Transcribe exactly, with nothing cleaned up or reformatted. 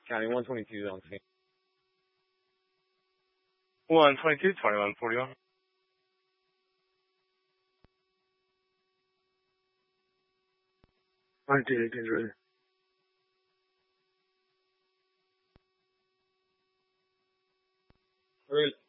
County one twenty-two on scene. one twenty-two, twenty-one forty-one. nineteen eighteen ready. Ready.